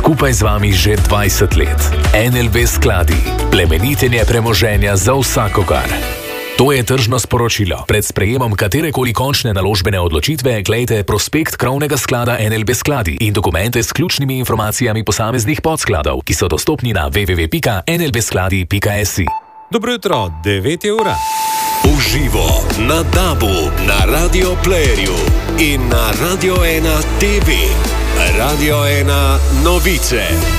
Skupaj z vami že 20 let. NLB Skladi. Plemenitenje premoženja za vsakogar. To je tržno sporočilo. Pred sprejemom katerekoli končne naložbene odločitve glejte prospekt krovnega sklada NLB Skladi in dokumente s ključnimi informacijami posameznih podskladov, ki so dostopni na www.nlbskladi.si. Dobro jutro, 9 je ura. Uživo na DAB-u, na Radio Playerju in na Radio 1 TV. Radio 1 novice.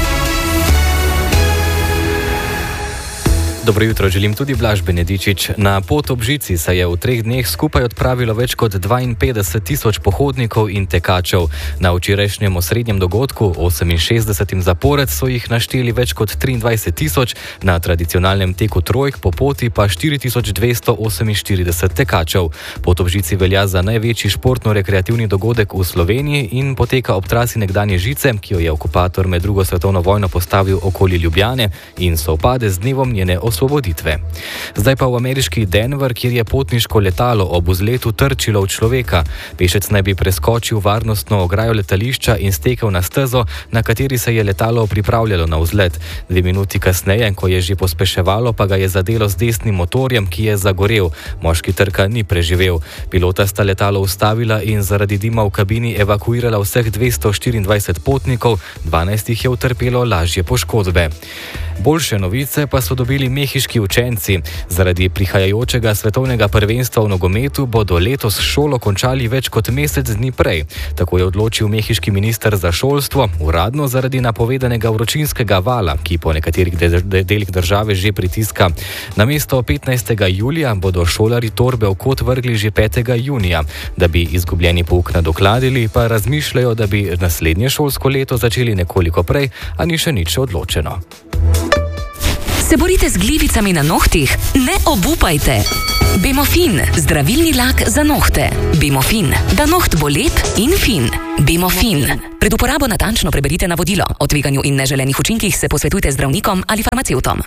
Dobro jutro, želim tudi Blaž Benedičič. Na pot ob žici se je v 3 dneh skupaj odpravilo več kot 52.000 pohodnikov in tekačev. Na včerajšnjem osrednjem dogodku, 68. zapored, so jih našteli več kot 23.000, na tradicionalnem teku trojk po poti pa 4.248 tekačev. Pot ob žici velja za največji športno-rekreativni dogodek v Sloveniji in poteka ob trasi nekdanje žice, ki jo je okupator med drugo svetovno vojno postavil okoli Ljubljane in sovpade z dnevom njene osvoboditve. Zdaj pa v ameriški Denver, kjer je potniško letalo ob vzletu trčilo v človeka. Pešec naj bi preskočil varnostno ograjo letališča in stekel na stezo, na kateri se je letalo pripravljalo na vzlet. 2 minuti kasneje, ko je že pospeševalo, pa ga je zadelo z desnim motorjem, ki je zagorel. Moški trka ni preživel. Pilota sta letalo ustavila in zaradi dima v kabini evakuirala vseh 224 potnikov, 12 jih je utrpelo lažje poškodbe. Boljše novice pa so dobili mehiški učenci. Zaradi prihajajočega svetovnega prvenstva v nogometu bodo letos šolo končali več kot mesec dni prej. Tako je odločil mehiški minister za šolstvo, uradno zaradi napovedanega vročinskega vala, ki po nekaterih delih države že pritiska. Namesto 15. julija bodo šolari torbe v kot vrgli že 5. junija. Da bi izgubljeni pouk nadokladili, pa razmišljajo, da bi naslednje šolsko leto začeli nekoliko prej, a ni še nič odločeno. Se borite z glivicami na nohtih? Ne obupajte! Bemofin, zdravilni lak za nohte. Bemofin, da noht bo lep in fin. Bemofin. Pred uporabo natančno preberite navodilo. O tveganju in neželenih učinkih se posvetujte z zdravnikom ali farmacevtom.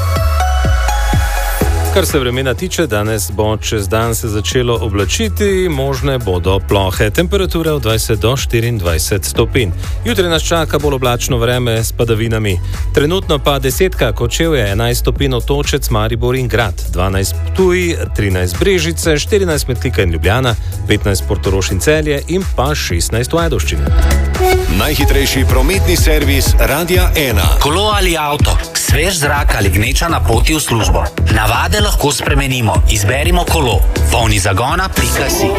Kar se vremena tiče, danes bo čez dan se začelo oblačiti, možne bodo plohe. Temperature od 20 do 24 stopinj. Jutri nas čaka bolj oblačno vreme s padavinami. Trenutno pa 10 Kočevje, 11 stopinj Otočec, Maribor in Grad, 12 Ptuj, 13 Brežice, 14 Metlika in Ljubljana, 15 Portorož in Celje in pa 16 v Ajdovščini. Najhitrejši prometni servis Radia 1. Kolo ali avto, svež zrak ali gneča na poti v službo. Navade lahko spremenimo. Izberimo kolo. Polnizagona.si.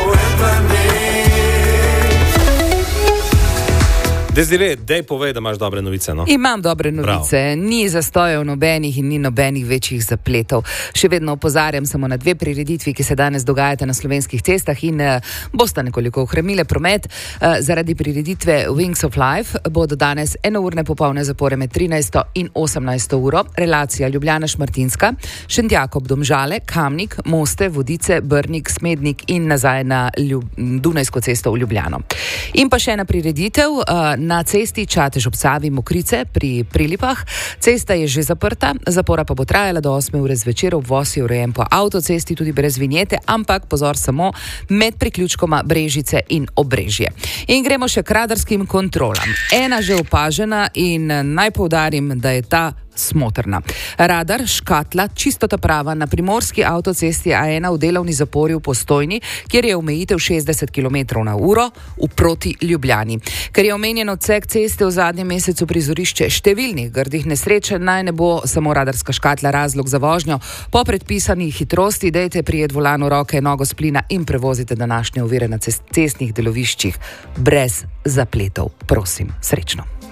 Desire, dej povej, da imaš dobre novice, no? Imam dobre novice. Bravo. Ni zastojev nobenih in ni nobenih večjih zapletov. Še vedno opozarjam samo na 2 prireditvi, ki se danes dogajate na slovenskih cestah in bosta nekoliko ohromile promet. Zaradi prireditve Wings of Life bodo danes enourne popolne zapore med 13. in 18. uro. Relacija Ljubljana-Šmartinska, Šentjakob-Domžale, Kamnik, Moste, Vodice, Brnik, Smednik in nazaj na Dunajsko cesto v Ljubljano. In pa še ena prireditev na cesti Čatež ob Savi Mokrice pri Prilipah. Cesta je že zaprta, zapora pa bo trajala do 8. ure zvečer. Obvoz je urejen po avtocesti tudi brez vinjete, ampak pozor samo med priključkoma Brežice in Obrežje. In gremo še k radarskim kontrolam. Ena že opažena in naj poudarim, da je ta smotrna. Radar škatla čistota prava na primorski avtocesti A1 v delovni zapori v Postojni, kjer je omejitev 60 km/h v proti Ljubljani. Ker je omenjen odsek ceste v zadnjem mesecu prizorišče številnih grdih nesreč, naj ne bo samo radarska škatla razlog za vožnjo. Po predpisani hitrosti dejte prijet volano roke, nogo s plina in prevozite današnje ovire na cestnih deloviščih brez zapletov. Prosim, srečno.